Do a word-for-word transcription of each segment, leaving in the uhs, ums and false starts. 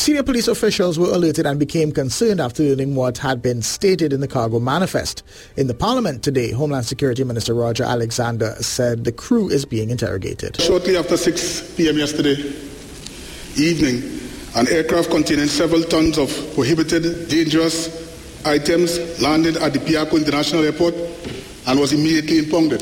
Senior police officials were alerted and became concerned after learning what had been stated in the cargo manifest. In the Parliament today, Homeland Security Minister Roger Alexander said the crew is being interrogated. Shortly after six p.m. yesterday evening, an aircraft containing several tons of prohibited, dangerous items landed at the Piarco International Airport and was immediately impounded.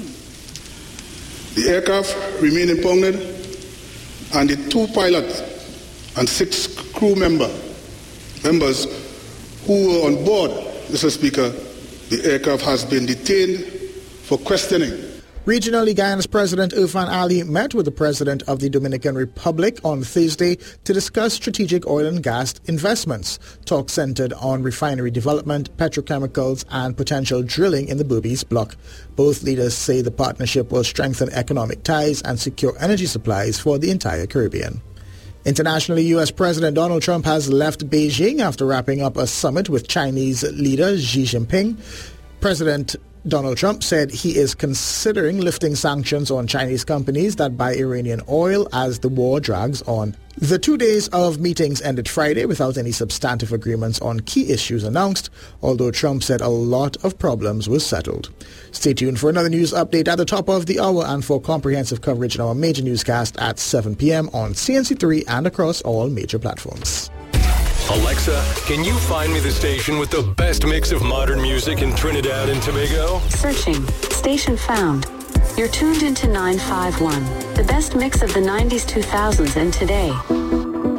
The aircraft remained impounded, and the two pilots and six crew member, members who were on board, Mister Speaker, the aircraft has been detained for questioning. Regionally, Guyana's President Irfan Ali met with the President of the Dominican Republic on Thursday to discuss strategic oil and gas investments. Talks centered on refinery development, petrochemicals, and potential drilling in the Berbice block. Both leaders say the partnership will strengthen economic ties and secure energy supplies for the entire Caribbean. Internationally, U S President Donald Trump has left Beijing after wrapping up a summit with Chinese leader Xi Jinping. President Donald Trump said he is considering lifting sanctions on Chinese companies that buy Iranian oil as the war drags on. The two days of meetings ended Friday without any substantive agreements on key issues announced, although Trump said a lot of problems were settled. Stay tuned for another news update at the top of the hour and for comprehensive coverage in our major newscast at seven p.m. on C N C three and across all major platforms. Alexa, can you find me the station with the best mix of modern music in Trinidad and Tobago? Searching. Station found. You're tuned into nine five one. The best mix of the nineties, two thousands, and today.